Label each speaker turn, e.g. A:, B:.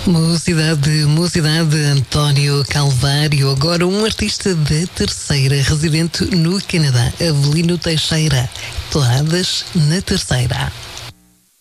A: Mocidade, António Calvário, agora um artista da Terceira, residente no Canadá, Avelino Teixeira, Toadas na Terceira.